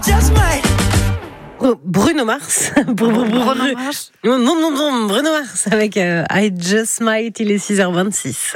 Bruno Mars. Bruno Mars avec I Just Might, il est 6h26.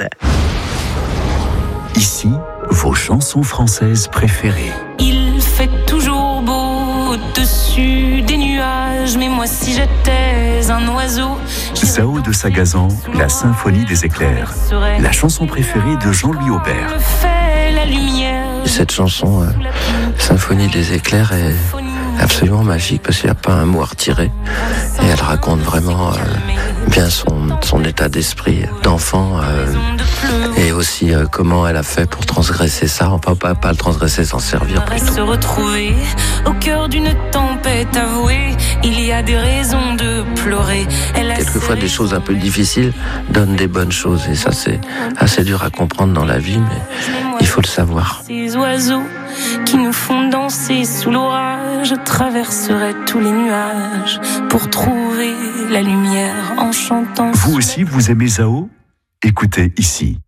Ici, vos chansons françaises préférées. Il fait toujours beau au-dessus des nuages, mais moi si j'étais un oiseau... Sao de Sagazan, la symphonie des éclairs. La chanson préférée de Jean-Louis Aubert. Cette chanson, Symphonie des éclairs, est absolument magique parce qu'il n'y a pas un mot à retirer. Et elle raconte vraiment bien son état d'esprit d'enfant et aussi comment elle a fait pour transgresser ça. On ne peut pas le transgresser, s'en servir plutôt. Se retrouver au cœur d'une tempête avouée, il y a des raisons de pleurer. Quelquefois des choses un peu difficiles donnent des bonnes choses et ça c'est assez dur à comprendre dans la vie, mais il faut le savoir. Ces oiseaux qui nous font danser sous l'orage, je traverserai tous les nuages pour trouver la lumière en chantant. Vous aussi, vous aimez Sao ? Écoutez ici.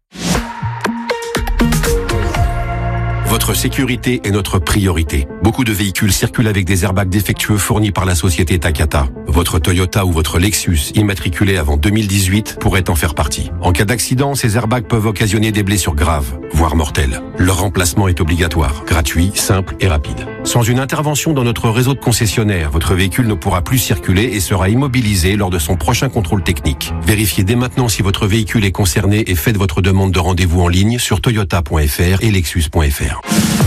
Votre sécurité est notre priorité. Beaucoup de véhicules circulent avec des airbags défectueux fournis par la société Takata. Votre Toyota ou votre Lexus, immatriculé avant 2018, pourrait en faire partie. En cas d'accident, ces airbags peuvent occasionner des blessures graves, voire mortelles. Leur remplacement est obligatoire, gratuit, simple et rapide. Sans une intervention dans notre réseau de concessionnaires, votre véhicule ne pourra plus circuler et sera immobilisé lors de son prochain contrôle technique. Vérifiez dès maintenant si votre véhicule est concerné et faites votre demande de rendez-vous en ligne sur toyota.fr et lexus.fr.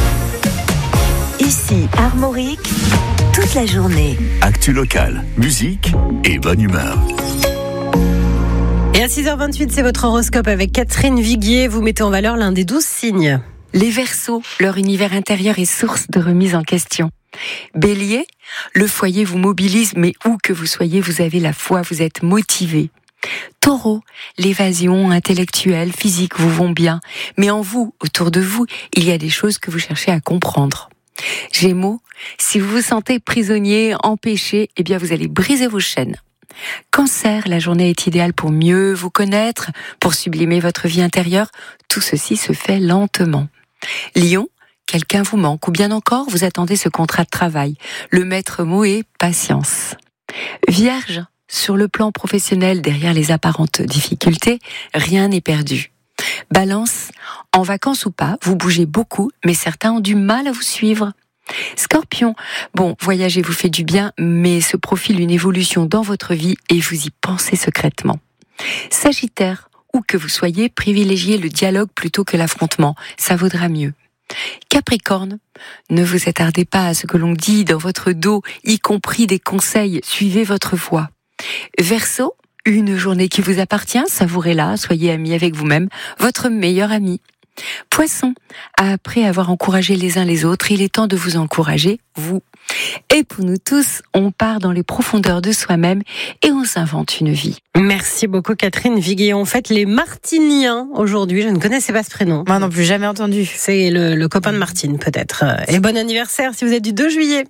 Ici, Armorique, toute la journée. Actu locale, musique et bonne humeur. Et à 6h28, c'est votre horoscope avec Catherine Viguier. Vous mettez en valeur l'un des 12 signes. Les Verseaux, leur univers intérieur est source de remise en question. Bélier, le foyer vous mobilise, mais où que vous soyez, vous avez la foi, vous êtes motivé. Taureau, l'évasion intellectuelle, physique vous vont bien, mais en vous, autour de vous, il y a des choses que vous cherchez à comprendre. Gémeaux, si vous vous sentez prisonnier, empêché, eh bien vous allez briser vos chaînes. Cancer, la journée est idéale pour mieux vous connaître, pour sublimer votre vie intérieure. Tout ceci se fait lentement. Lion, quelqu'un vous manque ou bien encore vous attendez ce contrat de travail. Le maître mot est patience. Vierge, sur le plan professionnel, derrière les apparentes difficultés, rien n'est perdu. Balance, en vacances ou pas, vous bougez beaucoup, mais certains ont du mal à vous suivre. Scorpion, bon, voyager vous fait du bien, mais se profile une évolution dans votre vie et vous y pensez secrètement. Sagittaire, où que vous soyez, privilégiez le dialogue plutôt que l'affrontement, ça vaudra mieux. Capricorne, ne vous attardez pas à ce que l'on dit dans votre dos, y compris des conseils, suivez votre voix. Verseau, une journée qui vous appartient, savourez-la, soyez amis avec vous-même, votre meilleur ami. Poisson, après avoir encouragé les uns les autres, il est temps de vous encourager, vous. Et pour nous tous, on part dans les profondeurs de soi-même et on s'invente une vie. Merci beaucoup Catherine Viguier. On fête les Martiniens aujourd'hui. Je ne connaissais pas ce prénom. Moi non plus, jamais entendu. C'est le copain de Martine peut-être. Et bon anniversaire si vous êtes du 2 juillet.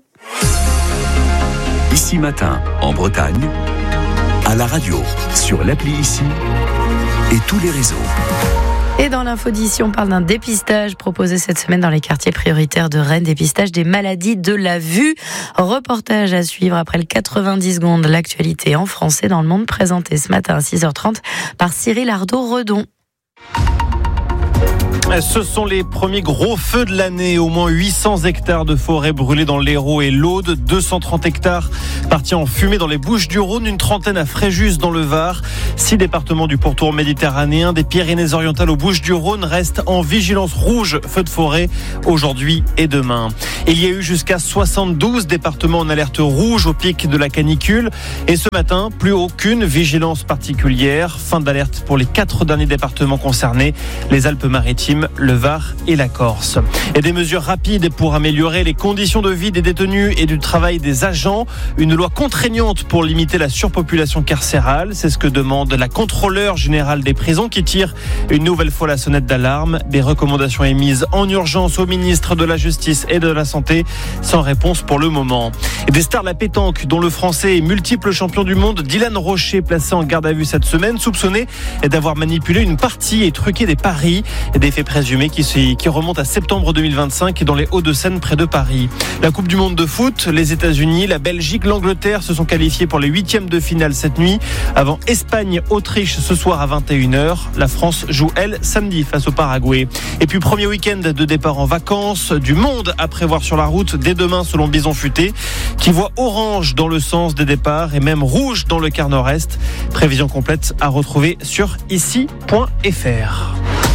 Ici matin, en Bretagne, à la radio, sur l'appli Ici et tous les réseaux. Et dans l'info d'ici, on parle d'un dépistage proposé cette semaine dans les quartiers prioritaires de Rennes, dépistage des maladies de la vue. Reportage à suivre après le 90 secondes, l'actualité en français dans le monde, présenté ce matin à 6h30 par Cyril Ardo-Redon. Ce sont les premiers gros feux de l'année. Au moins 800 hectares de forêt brûlés dans l'Hérault et l'Aude, 230 hectares partis en fumée dans les Bouches-du-Rhône, une trentaine à Fréjus dans le Var. 6 départements du pourtour méditerranéen, des Pyrénées-Orientales aux Bouches-du-Rhône restent en vigilance rouge feu de forêt aujourd'hui et demain. Il y a eu jusqu'à 72 départements en alerte rouge au pic de la canicule. Et ce matin, plus aucune vigilance particulière. Fin d'alerte pour les 4 derniers départements concernés, les Alpes-Maritimes, le Var et la Corse. Et des mesures rapides pour améliorer les conditions de vie des détenus et du travail des agents. Une loi contraignante pour limiter la surpopulation carcérale. C'est ce que demande la contrôleure générale des prisons qui tire une nouvelle fois la sonnette d'alarme. Des recommandations émises en urgence au ministre de la Justice et de la Santé, sans réponse pour le moment. Et des stars de la pétanque, dont le Français et multiple champion du monde Dylan Rocher, placé en garde à vue cette semaine, soupçonné d'avoir manipulé une partie et truqué des paris. Des faits présumé qui remonte à septembre 2025 dans les Hauts-de-Seine près de Paris. La Coupe du Monde de foot, les États-Unis, la Belgique, l'Angleterre se sont qualifiés pour les 8e de finale cette nuit. Avant Espagne-Autriche ce soir à 21h. La France joue, elle, samedi face au Paraguay. Et puis premier week-end de départ en vacances, du monde à prévoir sur la route dès demain selon Bison Futé, qui voit orange dans le sens des départs et même rouge dans le quart nord-est. Prévision complète à retrouver sur ici.fr.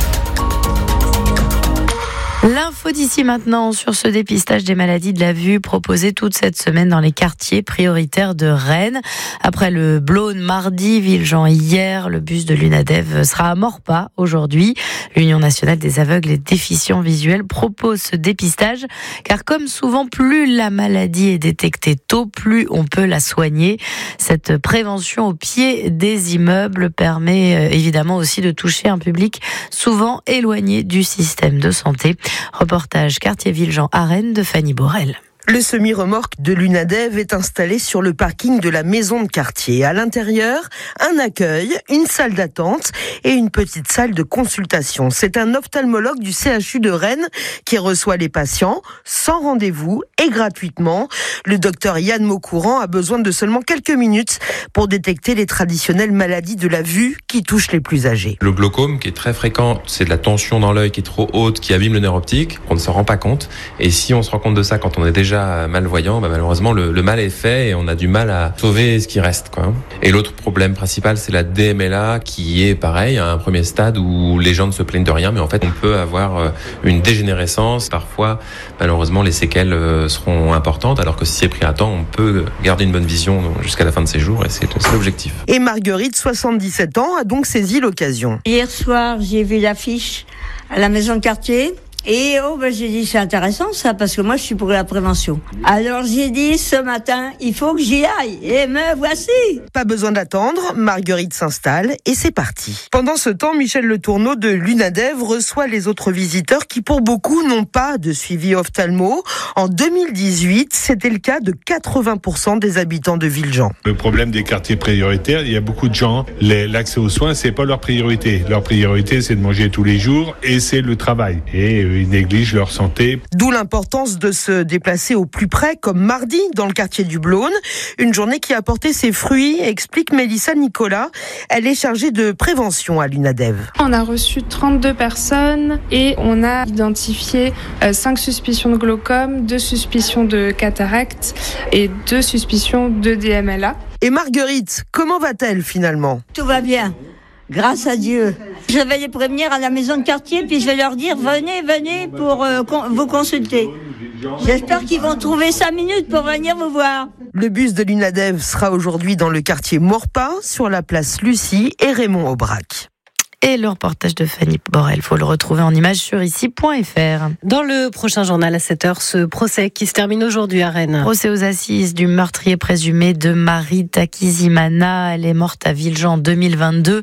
L'info d'ici maintenant sur ce dépistage des maladies de la vue proposé toute cette semaine dans les quartiers prioritaires de Rennes. Après le Blône mardi, Villejean hier, le bus de l'UNADEV sera à Maurepas aujourd'hui. L'Union nationale des aveugles et déficients visuels propose ce dépistage car comme souvent, plus la maladie est détectée tôt, plus on peut la soigner. Cette prévention au pied des immeubles permet évidemment aussi de toucher un public souvent éloigné du système de santé. Reportage quartier Villejean à Rennes de Fanny Borel. Le semi-remorque de l'UNADEV est installé sur le parking de la maison de quartier. À l'intérieur, un accueil, une salle d'attente et une petite salle de consultation. C'est un ophtalmologue du CHU de Rennes qui reçoit les patients sans rendez-vous et gratuitement. Le docteur Yann Maucourant a besoin de seulement quelques minutes pour détecter les traditionnelles maladies de la vue qui touchent les plus âgés. Le glaucome qui est très fréquent, c'est de la tension dans l'œil qui est trop haute, qui abîme le nerf optique. On ne s'en rend pas compte. Et si on se rend compte de ça quand on est déjà malvoyant, malheureusement le mal est fait et on a du mal à sauver ce qui reste, quoi. Et l'autre problème principal, c'est la DMLA qui est pareil, à un premier stade où les gens ne se plaignent de rien, mais en fait on peut avoir une dégénérescence. Parfois, malheureusement, les séquelles seront importantes, alors que si c'est pris à temps, on peut garder une bonne vision jusqu'à la fin de ses jours et c'est l'objectif. Et Marguerite, 77 ans, a donc saisi l'occasion. Hier soir, j'ai vu l'affiche à la maison de quartier. Et j'ai dit c'est intéressant ça parce que moi je suis pour la prévention. Alors j'ai dit ce matin il faut que j'y aille et me voici. Pas besoin d'attendre, Marguerite s'installe et c'est parti. Pendant ce temps, Michel Le Tourneau de l'UNADEV reçoit les autres visiteurs qui pour beaucoup n'ont pas de suivi ophtalmo. En 2018, c'était le cas de 80% des habitants de Villejean. Le problème des quartiers prioritaires, il y a beaucoup de gens, l'accès aux soins c'est pas leur priorité. Leur priorité c'est de manger tous les jours et c'est le travail. Et ils négligent leur santé. D'où l'importance de se déplacer au plus près, comme mardi, dans le quartier du Blône. Une journée qui a porté ses fruits, explique Mélissa Nicolas. Elle est chargée de prévention à l'UNADEV. On a reçu 32 personnes et on a identifié 5 suspicions de glaucome, 2 suspicions de cataracte et 2 suspicions de DMLA. Et Marguerite, comment va-t-elle finalement ? Tout va bien. Grâce à Dieu. Je vais les prévenir à la maison de quartier, puis je vais leur dire venez pour vous consulter. J'espère qu'ils vont trouver 5 minutes pour venir vous voir. Le bus de l'UNADEV sera aujourd'hui dans le quartier Maurepas, sur la place Lucie et Raymond Aubrac. Et le reportage de Fanny Borel, faut le retrouver en image sur ici.fr. Dans le prochain journal à 7h, ce procès qui se termine aujourd'hui à Rennes. Procès aux assises du meurtrier présumé de Marie Takizimana. Elle est morte à Villejean en 2022.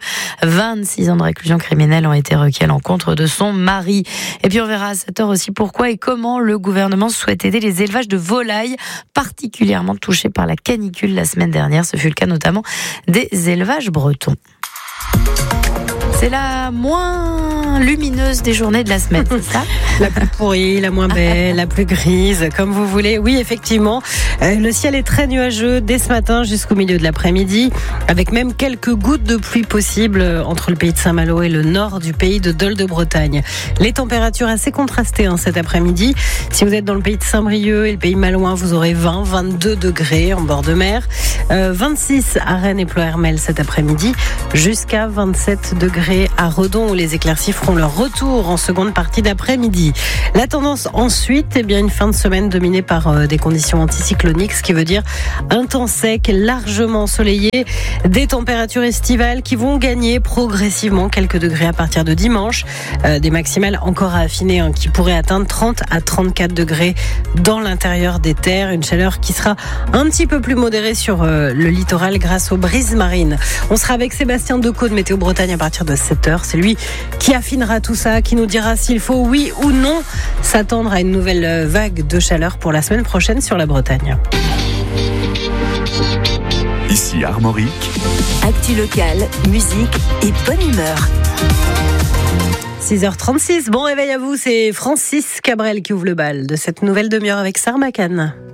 26 ans de réclusion criminelle ont été requis à l'encontre de son mari. Et puis on verra à 7h aussi pourquoi et comment le gouvernement souhaite aider les élevages de volailles particulièrement touchés par la canicule la semaine dernière. Ce fut le cas notamment des élevages bretons. C'est la moins lumineuse des journées de la semaine, c'est ça ? La plus pourrie, la moins belle, la plus grise, comme vous voulez. Oui, effectivement, le ciel est très nuageux dès ce matin jusqu'au milieu de l'après-midi, avec même quelques gouttes de pluie possibles entre le pays de Saint-Malo et le nord du pays de Dol-de-Bretagne. Les températures assez contrastées cet après-midi. Si vous êtes dans le pays de Saint-Brieuc et le pays malouin, vous aurez 20, 22 degrés en bord de mer. 26 à Rennes et Ploërmel cet après-midi, jusqu'à 27 degrés à Redon où les éclaircies feront leur retour en seconde partie d'après-midi. La tendance ensuite, une fin de semaine dominée par des conditions anticycloniques, ce qui veut dire un temps sec, largement ensoleillé, des températures estivales qui vont gagner progressivement quelques degrés à partir de dimanche, des maximales encore à affiner qui pourraient atteindre 30 à 34 degrés dans l'intérieur des terres, une chaleur qui sera un petit peu plus modérée sur le littoral grâce aux brises marines. On sera avec Sébastien Decaux de Météo Bretagne à partir de 7h. C'est lui qui affinera tout ça, qui nous dira s'il faut, oui ou non, s'attendre à une nouvelle vague de chaleur pour la semaine prochaine sur la Bretagne. Ici Armorique. Actu locale, musique et bonne humeur. 6h36, bon réveil à vous, c'est Francis Cabrel qui ouvre le bal de cette nouvelle demi-heure avec Sarbacane.